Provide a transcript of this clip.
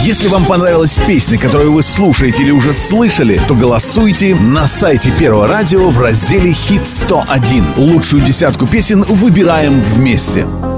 Если вам понравилась песня, которую вы слушаете или уже слышали, то голосуйте на сайте Первого радио в разделе «Хит 101». Лучшую десятку песен выбираем вместе.